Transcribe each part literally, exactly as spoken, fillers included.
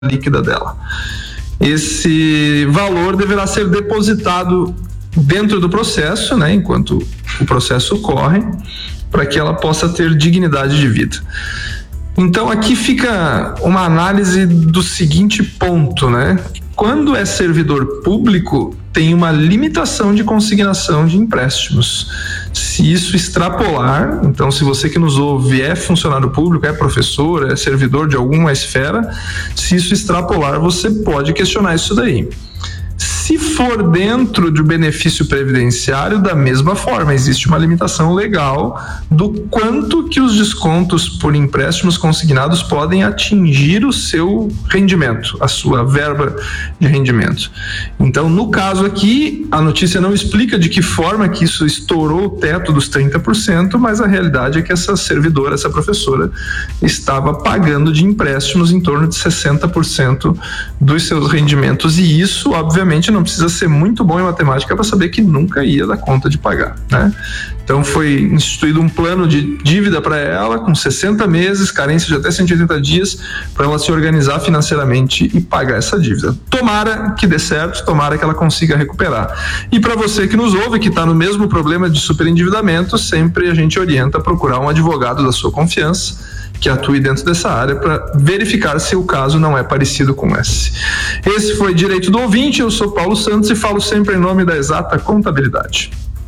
líquida dela. Esse valor deverá ser depositado dentro do processo, né, enquanto o processo ocorre, para que ela possa ter dignidade de vida. Então aqui fica uma análise do seguinte ponto, né? Quando é servidor público, tem uma limitação de consignação de empréstimos. Se isso extrapolar, então se você que nos ouve é funcionário público, é professor, é servidor de alguma esfera, se isso extrapolar, você pode questionar isso daí. Se for dentro do benefício previdenciário, da mesma forma, existe uma limitação legal do quanto que os descontos por empréstimos consignados podem atingir o seu rendimento, a sua verba de rendimento. Então, no caso aqui, a notícia não explica de que forma que isso estourou o teto dos trinta por cento, mas a realidade é que essa servidora, essa professora, estava pagando de empréstimos em torno de sessenta por cento dos seus rendimentos, e isso, obviamente, não precisa ser muito bom em matemática para saber que nunca ia dar conta de pagar, né? Então foi instituído um plano de dívida para ela com sessenta meses, carência de até cento e oitenta dias, para ela se organizar financeiramente e pagar essa dívida. Tomara que dê certo, tomara que ela consiga recuperar. E para você que nos ouve, que está no mesmo problema de superendividamento, sempre a gente orienta a procurar um advogado da sua confiança que atue dentro dessa área para verificar se o caso não é parecido com esse. Esse foi Direito do Ouvinte, eu sou Paulo Santos e falo sempre em nome da Exata Contabilidade.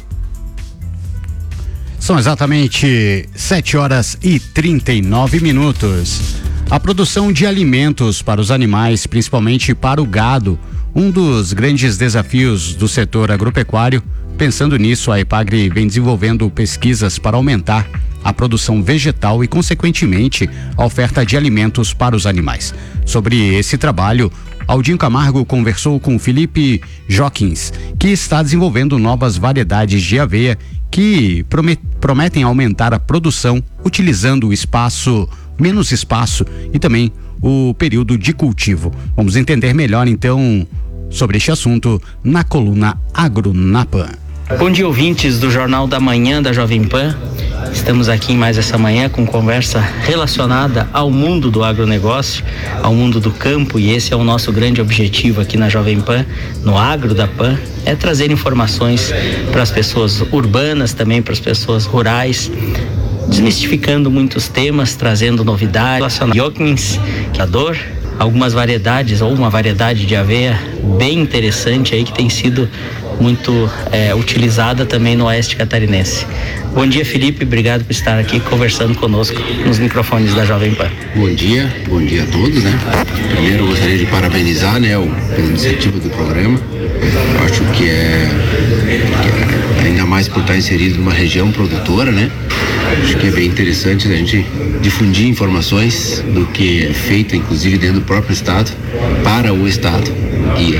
São exatamente sete horas e trinta e nove minutos. A produção de alimentos para os animais, principalmente para o gado, um dos grandes desafios do setor agropecuário. Pensando nisso, a EPAGRE vem desenvolvendo pesquisas para aumentar a produção vegetal e, consequentemente, a oferta de alimentos para os animais. Sobre esse trabalho, Aldinho Camargo conversou com Felipe Jockins, que está desenvolvendo novas variedades de aveia que prometem aumentar a produção utilizando o espaço, menos espaço e também o período de cultivo. Vamos entender melhor, então, sobre este assunto na coluna Agro na Pan. Bom dia, ouvintes do Jornal da Manhã da Jovem Pan. Estamos aqui em mais essa manhã com conversa relacionada ao mundo do agronegócio, ao mundo do campo, e esse é o nosso grande objetivo aqui na Jovem Pan, no Agro da Pan, é trazer informações para as pessoas urbanas, também para as pessoas rurais, desmistificando muitos temas, trazendo novidades relacionadas a Jockins, que é a dor, algumas variedades ou uma variedade de aveia bem interessante aí que tem sido muito é, utilizada também no oeste catarinense. Bom dia, Felipe, obrigado por estar aqui conversando conosco nos microfones da Jovem Pan. Bom dia, bom dia a todos, né? Primeiro eu gostaria de parabenizar, né, o, pela iniciativa do programa. Eu acho que é, que é ainda mais por estar inserido numa região produtora, né? Acho que é bem interessante a gente difundir informações do que é feito, inclusive dentro do próprio estado, para o estado, e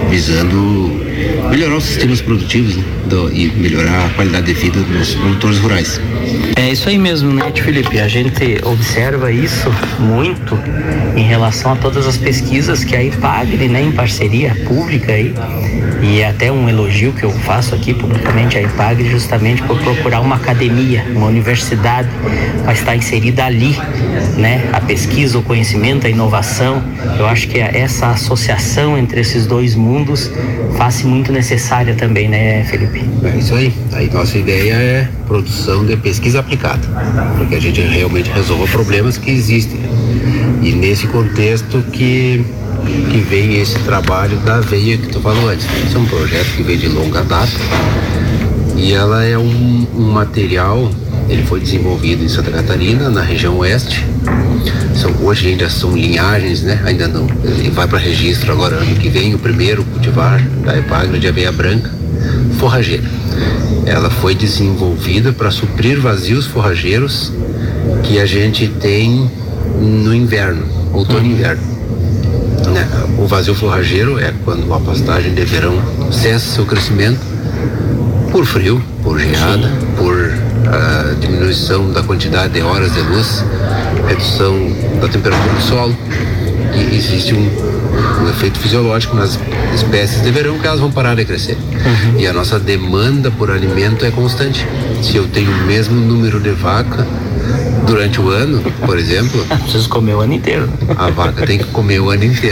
visando melhorar os sistemas produtivos, né, do, e melhorar a qualidade de vida dos produtores rurais. É isso aí mesmo, né, Felipe? A gente observa isso muito em relação a todas as pesquisas que a EPAGRE, né, em parceria pública aí, e é até um elogio que eu faço aqui publicamente a EPAGRE, justamente por procurar uma academia, uma universidade para estar inserida ali, né, a pesquisa, o conhecimento, a inovação. Eu acho que essa associação entre esses dois mundos faz muito necessária também, né, Felipe? É isso aí. Aí nossa ideia é produção de pesquisa aplicada, para que a gente realmente resolva problemas que existem. E nesse contexto que que vem esse trabalho da aveia que tu falou antes. Esse é um projeto que vem de longa data e ela é um, um material, ele foi desenvolvido em Santa Catarina, na região oeste. São, hoje ainda são linhagens, né? Ainda não, ele vai para registro agora ano que vem, o primeiro cultivar da EPAGRE de aveia branca forrageira. Ela foi desenvolvida para suprir vazios forrageiros que a gente tem no inverno, outono e inverno. Né? O vazio forrageiro é quando a pastagem de verão cessa seu crescimento por frio, por geada, por uh, diminuição da quantidade de horas de luz, redução da temperatura do solo, e existe um, um efeito fisiológico nas espécies de verão que elas vão parar de crescer. Uhum. E a nossa demanda por alimento é constante. Se eu tenho o mesmo número de vaca durante o ano, por exemplo. Precisa comer o ano inteiro. A vaca tem que comer o ano inteiro.